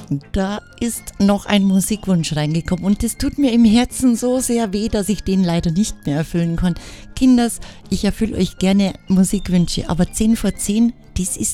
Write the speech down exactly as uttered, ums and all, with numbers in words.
Da ist noch ein Musikwunsch reingekommen und es tut mir im Herzen so sehr weh, dass ich den leider nicht mehr erfüllen kann. Kinders, ich erfülle euch gerne Musikwünsche, aber zehn vor zehn, das ist